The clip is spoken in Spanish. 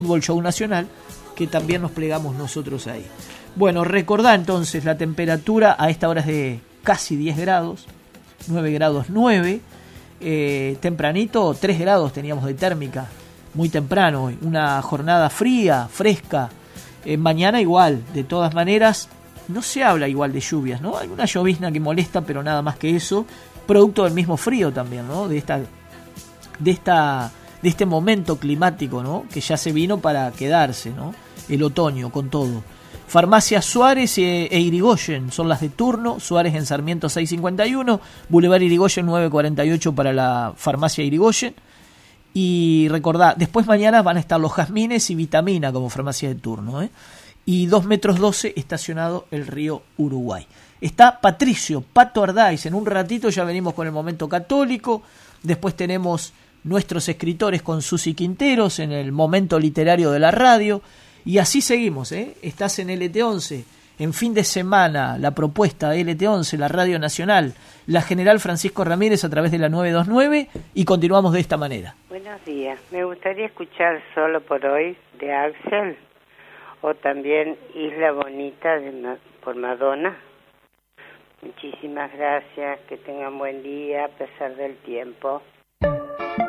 Fútbol Show Nacional, que también nos plegamos nosotros ahí. Bueno, recordá entonces la temperatura a esta hora es de casi 10 grados, 9 grados 9, tempranito 3 grados teníamos de térmica, muy temprano hoy, una jornada fría, fresca, mañana igual, de todas maneras, no se habla igual de lluvias, ¿no? Hay una llovizna que molesta, pero nada más que eso, producto del mismo frío también, ¿no? De este momento climático, ¿no? Que ya se vino para quedarse, ¿no? El otoño con todo. Farmacia Suárez e Irigoyen son las de turno. Suárez en Sarmiento 651, Boulevard Irigoyen 948 para la farmacia Irigoyen. Y recordá, después mañana van a estar los Jazmines y Vitamina como farmacia de turno, ¿eh? Y 2 metros 12 estacionado el río Uruguay. Está Patricio Pato Ardáiz. En un ratito ya venimos con el momento católico. Después tenemos nuestros escritores con Susi Quinteros en el momento literario de la radio. Y así seguimos, ¿eh? Estás en LT11, en fin de semana, la propuesta de LT11, la Radio Nacional, la General Francisco Ramírez a través de la 929 y continuamos de esta manera. Buenos días, me gustaría escuchar Solo por Hoy de Axel o también Isla Bonita por Madonna. Muchísimas gracias, que tengan buen día a pesar del tiempo.